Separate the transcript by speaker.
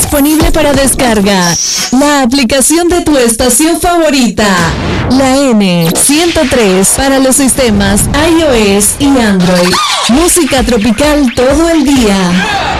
Speaker 1: disponible para descarga. La aplicación de tu estación favorita. La N103 para los sistemas iOS y Android. Música tropical todo el día.